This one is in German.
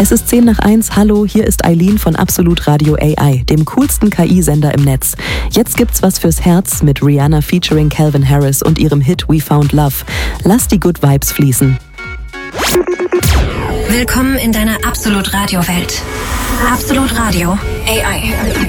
Es ist 10:01. Hallo, hier ist Eileen von Absolut Radio AI, dem coolsten KI-Sender im Netz. Jetzt gibt's was fürs Herz mit Rihanna featuring Calvin Harris und ihrem Hit We Found Love. Lass die Good Vibes fließen. Willkommen in deiner Absolut Radio Welt. Absolut Radio AI.